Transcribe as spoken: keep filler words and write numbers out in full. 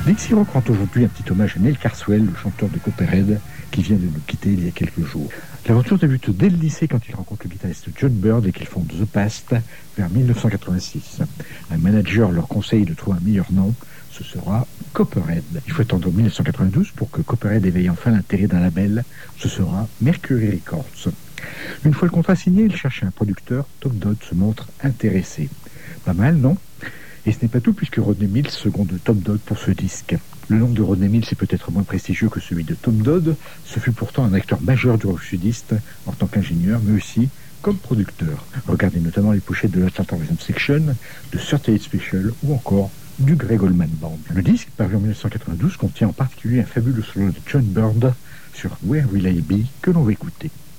Dixie Rock rend aujourd'hui un petit hommage à Neil Carswell, le chanteur de Copperhead, qui vient de nous quitter il y a quelques jours. L'aventure débute dès le lycée quand il rencontre le guitariste John Bird et qu'ils fondent The Past vers mille neuf cent quatre-vingt-six. Un manager leur conseille de trouver un meilleur nom, ce sera Copperhead. Il faut attendre mille neuf cent quatre-vingt-douze pour que Copperhead éveille enfin l'intérêt d'un label, ce sera Mercury Records. Une fois le contrat signé, il cherche un producteur, Tom Dodd se montre intéressé. Pas mal, non ? Et ce n'est pas tout puisque Rodney Mills seconde Tom Dodd pour ce disque. Le nom de Rodney Mills est peut-être moins prestigieux que celui de Tom Dodd, ce fut pourtant un acteur majeur du rock sudiste en tant qu'ingénieur, mais aussi comme producteur. Regardez notamment les pochettes de l'Atlanta Rhythm Section, de thirty Eight Special ou encore du Greg Allman Band. Le disque, paru en mille neuf cent quatre-vingt-douze, contient en particulier un fabuleux solo de John Bird sur Where Will I Be que l'on va écouter.